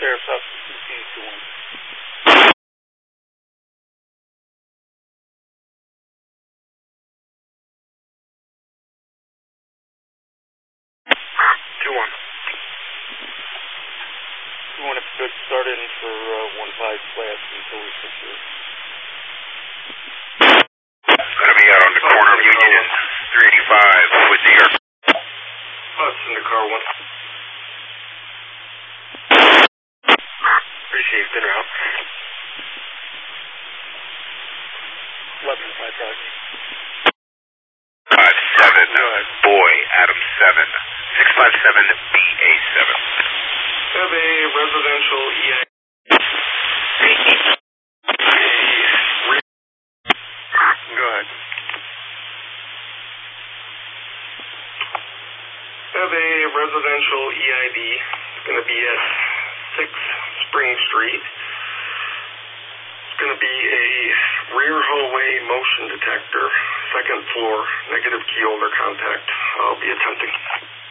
Sheriff's Office, CC 2-1. 2-1, if you could start in for 1-5 class until we secure. Gonna be out on the corner of Union and 385 with New York. Bus in the car 1. Appreciate it, dinner out. 11-5 Roger. 5-7, boy, Adam 7. 657 BA7. Have a residential EA. Go ahead. Have a residential EID. It's going to be at 6 Spring Street. It's going to be a rear hallway motion detector, second floor, negative key holder contact. I'll be attempting.